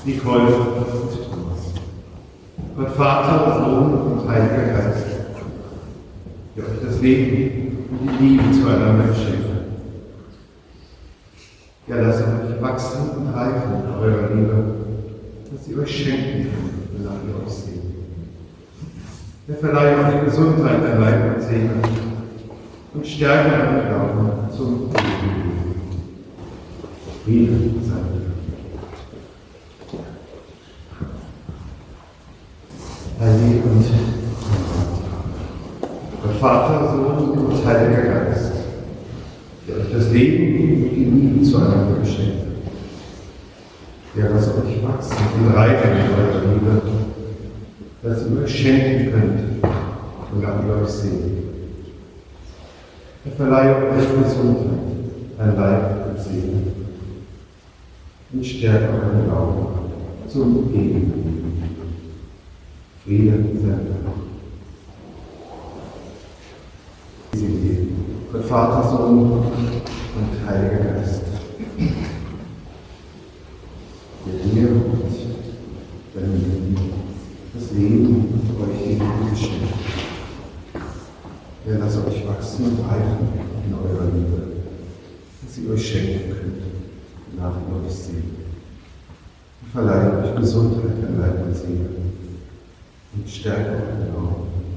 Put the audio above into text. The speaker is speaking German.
Nicole und Thomas. Gott Vater, Sohn und Heiliger Geist, der euch das Leben und die Liebe zueinander schenkt. Ja, lasst euch wachsen und reifen in eurer Liebe, dass sie euch schenken kann, wonach ihr euch seht. Er verleihe euch Gesundheit, an Leib und Seele und stärke euren Glauben zum Leben. Friede sei mit euch. Heilige und Gott Vater, Sohn und Heiliger Geist, der euch das Leben und die Liebe zueinander geschenkt hat. Der lasst euch wachsen und reifen in eurer Liebe, dass ihr euch schenken könnt, wonach ihr euch seht. Er verleihe euch Gesundheit, an Leib und Seele und stärke euren Glauben zum Gegenleben. Friede sei mit euch. Gott Vater, Sohn und Heiliger Geist, der dir und deinem Leben das Leben und euch die Liebe geschenkt. Er lasst euch wachsen und reifen in eurer Liebe, dass ihr euch schenken könnt, nach ihr euch seht. Er verleihe euch Gesundheit an Leib und Seele und stärke euren Glauben